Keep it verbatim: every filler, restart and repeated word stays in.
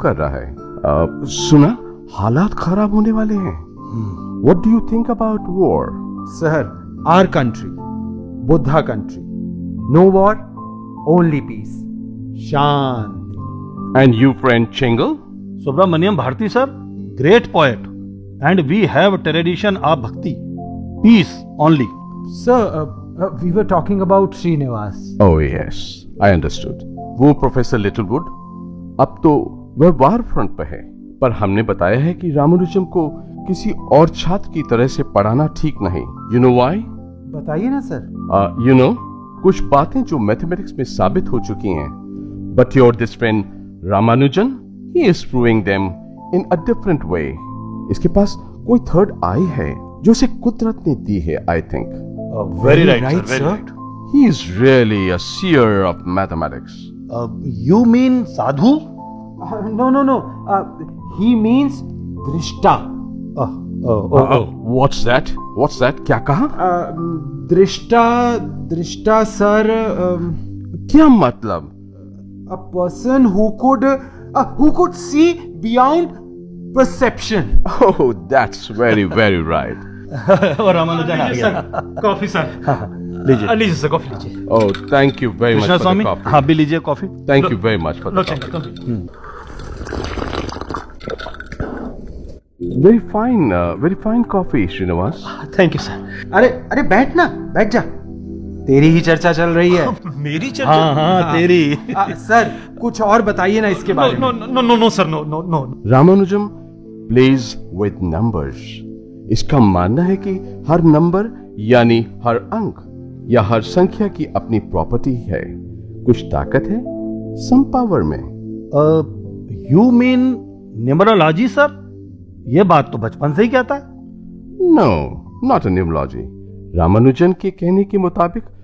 कर रहा है। uh, सुना हालात खराब होने वाले हैं। What do you think about war? Sir, our country, Buddha country, no war, only peace. Shanti. And you, friend Chingal? Subramaniam Bharti sir, great poet, and we have a tradition of bhakti, peace only. Sir, uh, uh, we were talking about Srinivas. Oh yes, I understood. वो professor Littlewood अब तो वह वार front पर है, पर हमने बताया है कि रामानुजम को किसी और छात्र की तरह से पढ़ाना ठीक नहीं। You know why? बताइए ना सर। यू नो कुछ बातें जो मैथमेटिक्स में साबित हो चुकी हैं, but your this friend Ramanujan he is proving them in a different way. इसके पास कोई थर्ड आई है जो उसे कुदरत ने दी है। I think very right sir. He is really a shear of mathematics. You mean Sadhu? No no no, he means दृष्टा। What's that? What's that? क्या कहा? uh, दृष्टा दृष्टा सर, um, क्या मतलब? a person who could uh, who could see beyond perception. Oh, that's very very right. और रामानुजन आ गया। Coffee sir. लीजिए लीजिए सर, कॉफी लीजिए। Oh, thank you very much Krishna for Swami, the coffee. हाँ भी लीजिए coffee. Thank you very much for the low coffee. चंगा, तुम Very fine, uh, very fine coffee, Srinivas. Thank you sir. अरे अरे बैठ ना, बैठ जा, तेरी ही चर्चा चल रही है। मेरी चर्चा? हाँ हाँ तेरी। आ, सर कुछ और बताइए ना इसके बारे नो में। No no no sir, no no no. Ramanujan plays with numbers. इसका मानना है कि हर नंबर यानी हर अंक या हर संख्या की अपनी प्रॉपर्टी है, कुछ ताकत है, सम पावर में। You mean numerology sir? ये बात तो बचपन से ही कहता है। No, not a numerology. Ramanujan के कहने के मुताबिक